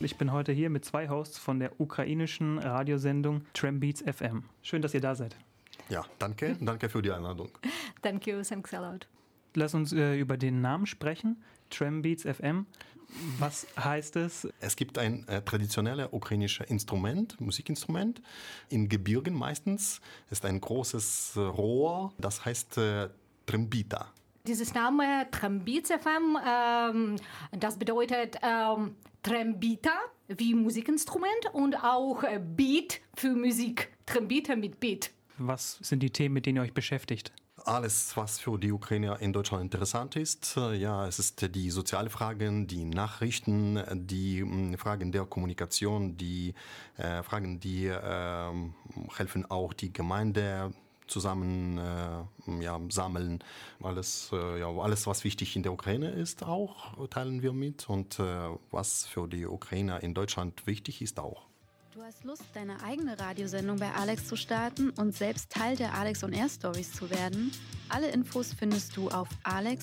Ich bin heute hier mit 2 Hosts von der ukrainischen Radiosendung Trambeats FM. Schön, dass ihr da seid. Ja, danke. Danke für die Einladung. Thank you, thanks a lot. Lass uns über den Namen sprechen. Trambeats FM. Was heißt es? Es gibt ein traditionelles ukrainisches Instrument, Musikinstrument, in Gebirgen meistens. Es ist ein großes Rohr, das heißt Trambita. Dieses Name Trambeats FM, das bedeutet Trambita wie Musikinstrument und auch Beat für Musik. Trambita mit Beat. Was sind die Themen, mit denen ihr euch beschäftigt? Alles, was für die Ukrainer in Deutschland interessant ist. Ja, es ist die sozialen Fragen, die Nachrichten, die Fragen der Kommunikation, die Fragen, die helfen auch die Gemeinde zusammen sammeln. Alles, was wichtig in der Ukraine ist, auch teilen wir mit. Und was für die Ukrainer in Deutschland wichtig ist, auch. Du hast Lust, deine eigene Radiosendung bei Alex zu starten und selbst Teil der Alex on Air Stories zu werden? Alle Infos findest du auf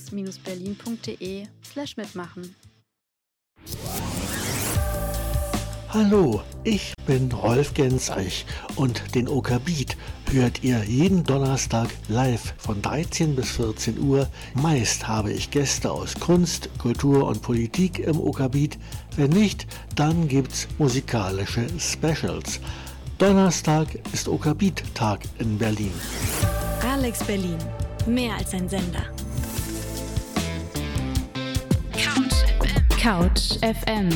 alex-berlin.de/mitmachen. Hallo, ich bin Rolf Genseich und den OK Beat hört ihr jeden Donnerstag live von 13 bis 14 Uhr. Meist habe ich Gäste aus Kunst, Kultur und Politik im OK Beat. Wenn nicht, dann gibt's musikalische Specials. Donnerstag ist OK Beat Tag in Berlin. Alex Berlin, mehr als ein Sender. Couch FM.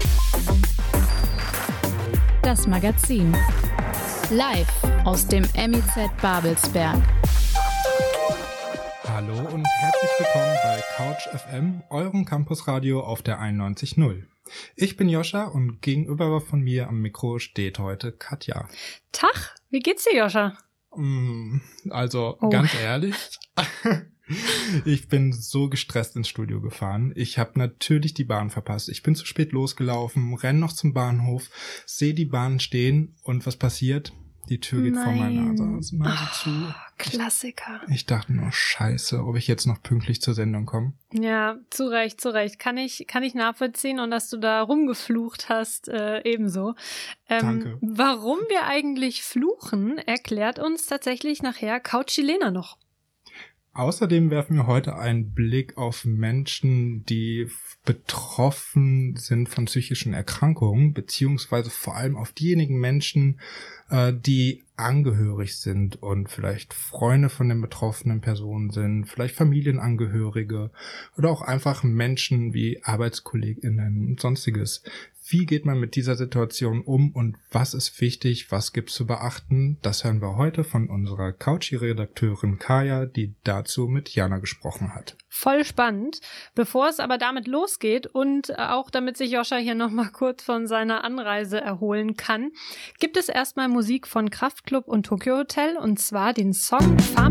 Das Magazin. Live aus dem MIZ Babelsberg. Hallo und herzlich willkommen bei Couch FM, eurem Campusradio auf der 91.0. Ich bin Joscha und gegenüber von mir am Mikro steht heute Katja. Tag, wie geht's dir, Joscha? Ganz ehrlich, ich bin so gestresst ins Studio gefahren. Ich habe natürlich die Bahn verpasst. Ich bin zu spät losgelaufen, renn noch zum Bahnhof, sehe die Bahn stehen und was passiert? Die Tür geht vor meiner Nase zu. Klassiker. Ich dachte nur, scheiße, ob ich jetzt noch pünktlich zur Sendung komme. Ja, zu Recht. Kann ich nachvollziehen und dass du da rumgeflucht hast, ebenso. Danke. Warum wir eigentlich fluchen, erklärt uns tatsächlich nachher Couch Chilena noch. Außerdem werfen wir heute einen Blick auf Menschen, die betroffen sind von psychischen Erkrankungen, beziehungsweise vor allem auf diejenigen Menschen, die angehörig sind und vielleicht Freunde von den betroffenen Personen sind, vielleicht Familienangehörige oder auch einfach Menschen wie ArbeitskollegInnen und sonstiges. Wie geht man mit dieser Situation um und was ist wichtig, was gibt's zu beachten? Das hören wir heute von unserer Couchy-Redakteurin Kaya, die dazu mit Jana gesprochen hat. Voll spannend. Bevor es aber damit losgeht und auch damit sich Joscha hier nochmal kurz von seiner Anreise erholen kann, gibt es erstmal Musik von Kraftklub und Tokyo Hotel und zwar den Song Farm